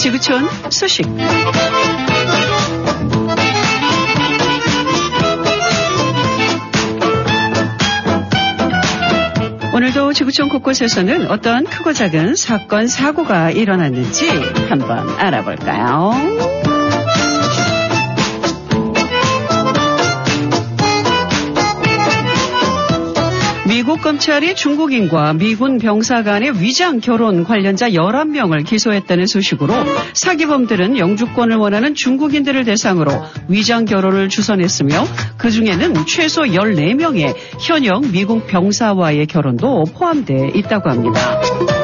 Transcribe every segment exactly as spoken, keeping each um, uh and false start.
지구촌 소식. 오늘도 지구촌 곳곳에서는 어떤 크고 작은 사건, 사고가 일어났는지 한번 알아볼까요? 미국 검찰이 중국인과 미군 병사 간의 위장 결혼 관련자 열한 명을 기소했다는 소식으로 사기범들은 영주권을 원하는 중국인들을 대상으로 위장 결혼을 주선했으며 그중에는 최소 열네 명의 현역 미국 병사와의 결혼도 포함되어 있다고 합니다.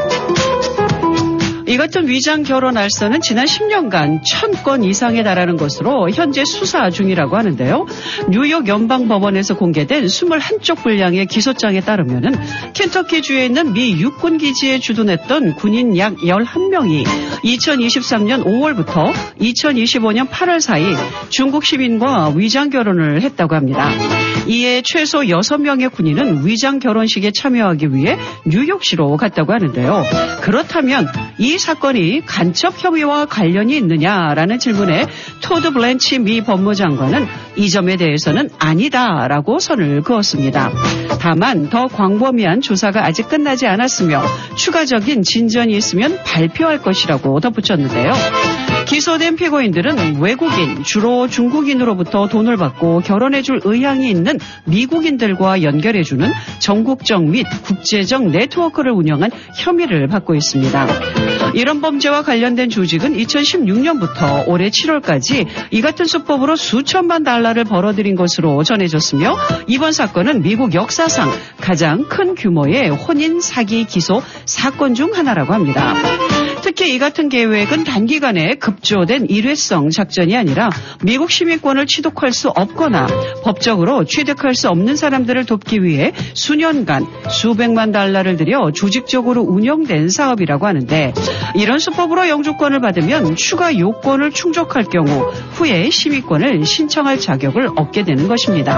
이 같은 위장 결혼 알선은 지난 십 년간 천 건 이상에 달하는 것으로 현재 수사 중이라고 하는데요. 뉴욕 연방법원에서 공개된 이십일 쪽 분량의 기소장에 따르면은 켄터키주에 있는 미 육군 기지에 주둔했던 군인 약 열한 명이 이천이십삼 년 오월부터 이천이십오 년 팔월 사이 중국 시민과 위장 결혼을 했다고 합니다. 이에 최소 여섯 명의 군인은 위장 결혼식에 참여하기 위해 뉴욕시로 갔다고 하는데요. 그렇다면 이 사건이 간첩 혐의와 관련이 있느냐라는 질문에 토드 블랜치 미 법무장관은 이 점에 대해서는 아니다라고 선을 그었습니다. 다만 더 광범위한 조사가 아직 끝나지 않았으며 추가적인 진전이 있으면 발표할 것이라고 덧붙였는데요. 기소된 피고인들은 외국인, 주로 중국인으로부터 돈을 받고 결혼해줄 의향이 있는 미국인들과 연결해주는 전국적 및 국제적 네트워크를 운영한 혐의를 받고 있습니다. 이런 범죄와 관련된 조직은 이천십육 년부터 올해 칠월까지 이 같은 수법으로 수천만 달러를 벌어들인 것으로 전해졌으며 이번 사건은 미국 역사상 가장 큰 규모의 혼인 사기 기소 사건 중 하나라고 합니다. 특히 이 같은 계획은 단기간에 급조된 일회성 작전이 아니라 미국 시민권을 취득할 수 없거나 법적으로 취득할 수 없는 사람들을 돕기 위해 수년간 수백만 달러를 들여 조직적으로 운영된 사업이라고 하는데 이런 수법으로 영주권을 받으면 추가 요건을 충족할 경우 후에 시민권을 신청할 자격을 얻게 되는 것입니다.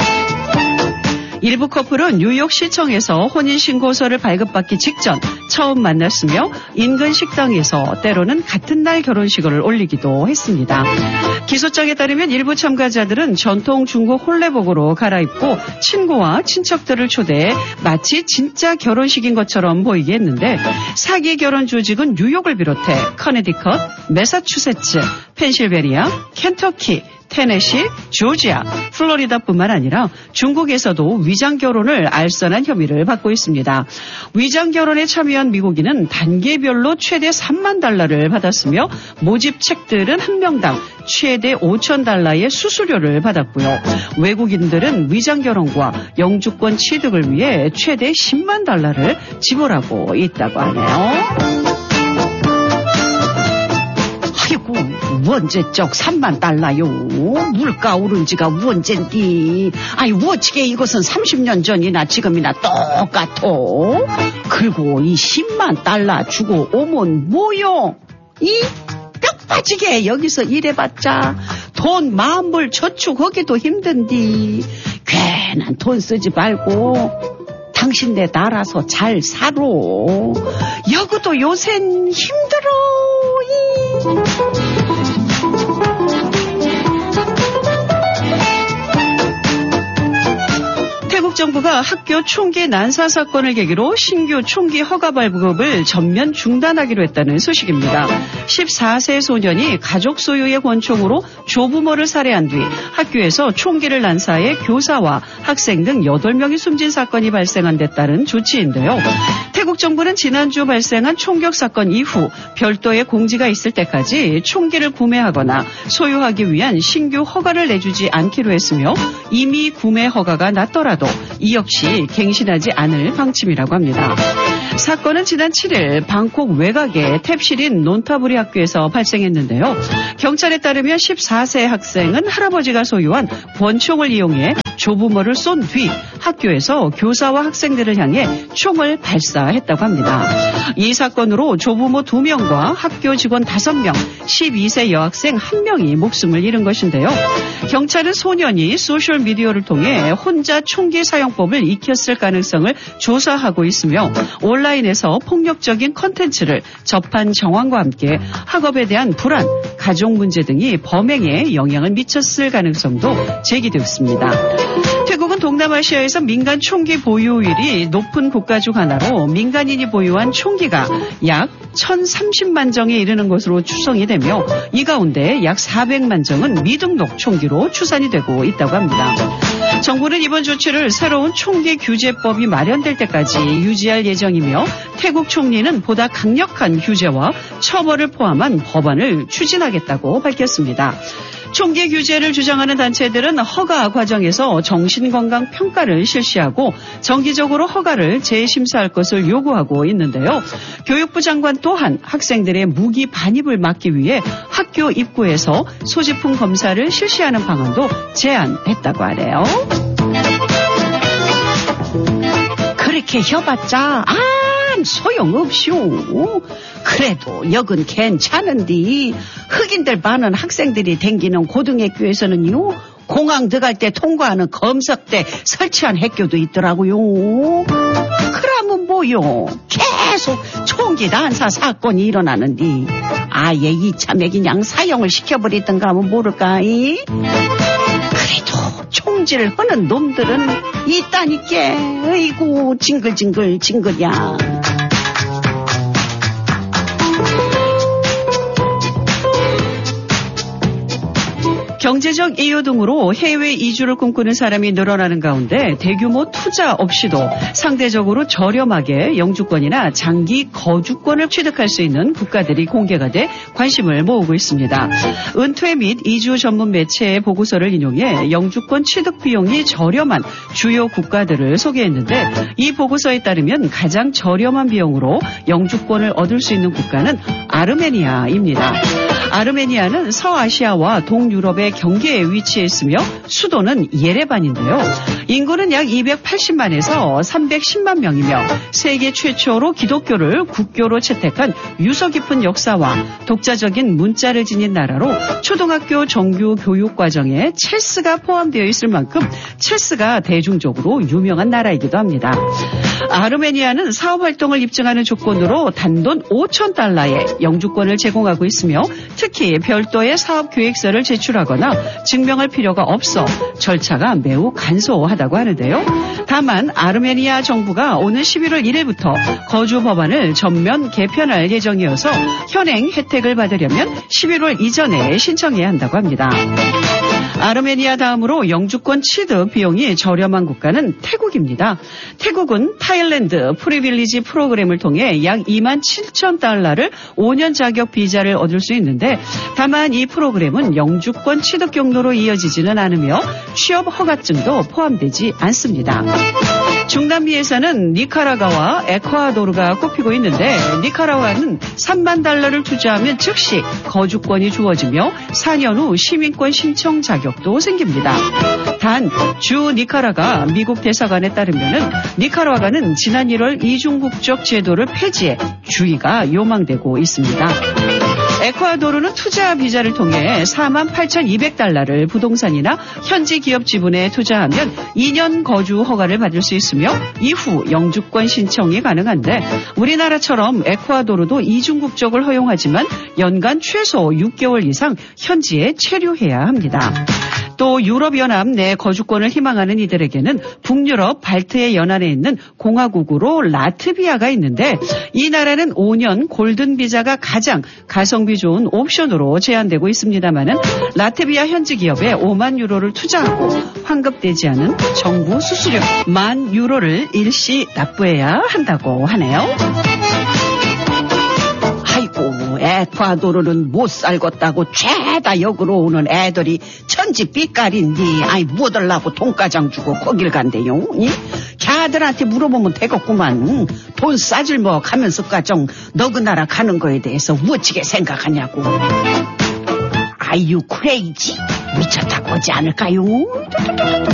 일부 커플은 뉴욕시청에서 혼인신고서를 발급받기 직전 처음 만났으며 인근 식당에서 때로는 같은 날 결혼식을 올리기도 했습니다. 기소장에 따르면 일부 참가자들은 전통 중국 홀레복으로 갈아입고 친구와 친척들을 초대해 마치 진짜 결혼식인 것처럼 보이게 했는데 사기 결혼 조직은 뉴욕을 비롯해 커네디컷, 매사추세츠, 펜실베니아, 켄터키, 테네시, 조지아, 플로리다뿐만 아니라 중국에서도 위장 결혼을 알선한 혐의를 받고 있습니다. 위장 결혼에 참여한 미국인은 단계별로 최대 삼만 달러를 받았으며 모집 책들은 한 명당 최대 오천 달러의 수수료를 받았고요. 외국인들은 위장 결혼과 영주권 취득을 위해 최대 십만 달러를 지불하고 있다고 하네요. 아이고 언제적 삼만 달러요. 물가 오른 지가 언젠디. 아이 어찌게 이것은 삼십 년 전이나 지금이나 똑같아. 그리고 이 십만 달러 주고 오면 뭐요? 이 뼈 빠지게 여기서 일해봤자 돈 만불 저축하기도 힘든디. 괜한 돈 쓰지 말고 당신네 나라서 잘 살아. 여기도 요샌 힘들어. 태국 정부가 학교 총기 난사 사건을 계기로 신규 총기 허가 발급을 전면 중단하기로 했다는 소식입니다. 십사 세 소년이 가족 소유의 권총으로 조부모를 살해한 뒤 학교에서 총기를 난사해 교사와 학생 등 여덟 명이 숨진 사건이 발생한 데 따른 조치인데요. 태국 정부는 지난주 발생한 총격 사건 이후 별도의 공지가 있을 때까지 총기를 구매하거나 소유하기 위한 신규 허가를 내주지 않기로 했으며 이미 구매 허가가 났더라도 이 역시 갱신하지 않을 방침이라고 합니다. 사건은 지난 칠일 방콕 외곽의 탭시린 논타부리 학교에서 발생했는데요. 경찰에 따르면 십사 세 학생은 할아버지가 소유한 권총을 이용해 조부모를 쏜 뒤 학교에서 교사와 학생들을 향해 총을 발사했다고 합니다. 이 사건으로 조부모 두 명과 학교 직원 다섯 명, 십이 세 여학생 한 명이 목숨을 잃은 것인데요. 경찰은 소년이 소셜미디어를 통해 혼자 총기 사용법을 익혔을 가능성을 조사하고 있으며 올 온라인에서 폭력적인 컨텐츠를 접한 정황과 함께 학업에 대한 불안, 가족 문제 등이 범행에 영향을 미쳤을 가능성도 제기되었습니다. 태국은 동남아시아에서 민간 총기 보유율이 높은 국가 중 하나로 민간인이 보유한 총기가 약 천삼십만 정에 이르는 것으로 추정이 되며 이 가운데 약 사백만 정은 미등록 총기로 추산이 되고 있다고 합니다. 정부는 이번 조치를 새로운 총기 규제법이 마련될 때까지 유지할 예정이며 태국 총리는 보다 강력한 규제와 처벌을 포함한 법안을 추진하겠다고 밝혔습니다. 총기 규제를 주장하는 단체들은 허가 과정에서 정신건강 평가를 실시하고 정기적으로 허가를 재심사할 것을 요구하고 있는데요. 교육부 장관 또한 학생들의 무기 반입을 막기 위해 학교 입구에서 소지품 검사를 실시하는 방안도 제안했다고 하네요. 그렇게 해봤자 안 소용없쇼. 그래도 여긴 괜찮은데 흑인들 많은 학생들이 댕기는 고등학교에서는요 공항 들어갈 때 통과하는 검석대 설치한 학교도 있더라고요. 그러면 뭐요? 계속 총기 난사 사건이 일어나는데 아예 이참에 그냥 사형을 시켜버리던가 하면 모를까? 이? 그래도 총질을 하는 놈들은 있다니까. 아이고 징글징글 징글이야. 경제적 이유 등으로 해외 이주를 꿈꾸는 사람이 늘어나는 가운데 대규모 투자 없이도 상대적으로 저렴하게 영주권이나 장기 거주권을 취득할 수 있는 국가들이 공개가 돼 관심을 모으고 있습니다. 은퇴 및 이주 전문 매체의 보고서를 인용해 영주권 취득 비용이 저렴한 주요 국가들을 소개했는데 이 보고서에 따르면 가장 저렴한 비용으로 영주권을 얻을 수 있는 국가는 아르메니아입니다. 아르메니아는 서아시아와 동유럽의 경계에 위치해 있으며 수도는 예레반인데요. 인구는 약 이백팔십만에서 삼백십만 명이며 세계 최초로 기독교를 국교로 채택한 유서 깊은 역사와 독자적인 문자를 지닌 나라로 초등학교 정규 교육 과정에 체스가 포함되어 있을 만큼 체스가 대중적으로 유명한 나라이기도 합니다. 아르메니아는 사업활동을 입증하는 조건으로 단돈 오천 달러의 영주권을 제공하고 있으며 특히 별도의 사업 계획서를 제출하거나 증명할 필요가 없어 절차가 매우 간소하다고 하는데요. 다만 아르메니아 정부가 오는 십일월 일일부터 거주 법안을 전면 개편할 예정이어서 현행 혜택을 받으려면 십일월 이전에 신청해야 한다고 합니다. 아르메니아 다음으로 영주권 취득 비용이 저렴한 국가는 태국입니다. 태국은 타일랜드 프리빌리지 프로그램을 통해 약 이만 칠천 달러를 오 년 자격 비자를 얻을 수 있는데 다만 이 프로그램은 영주권 취득 경로로 이어지지는 않으며 취업 허가증도 포함되지 않습니다. 중남미에서는 니카라과와 에콰도르가 꼽히고 있는데 니카라과는 삼만 달러를 투자하면 즉시 거주권이 주어지며 사 년 후 시민권 신청 자격도 생깁니다. 단 주 니카라가 미국 대사관에 따르면은 니카라과는 지난 일월 이중국적 제도를 폐지해 주의가 요망되고 있습니다. 에콰도르는 투자 비자를 통해 사만 팔천이백 달러를 부동산이나 현지 기업 지분에 투자하면 이 년 거주 허가를 받을 수 있으며 이후 영주권 신청이 가능한데 우리나라처럼 에콰도르도 이중국적을 허용하지만 연간 최소 육 개월 이상 현지에 체류해야 합니다. 또 유럽연합 내 거주권을 희망하는 이들에게는 북유럽 발트해 연안에 있는 공화국으로 라트비아가 있는데 이 나라는 오 년 골든 비자가 가장 가성비 좋은 옵션으로 제한되고 있습니다마는 라트비아 현지 기업에 오만 유로를 투자하고 환급되지 않은 정부 수수료 만 유로를 일시 납부해야 한다고 하네요. 아이고 에콰도르는 못 살겠다고 죄다 여기로 오는 애들이 천지 삐까린디 아이 못 하려고 돈가장 주고 거길 간대요. 이? 걔들한테 물어보면 되겠구만. 돈 싸질 뭐 가면서 가정 너그 나라 가는 거에 대해서 어찌게 생각하냐고. 아유 크레이지 미쳤다고 하지 않을까요?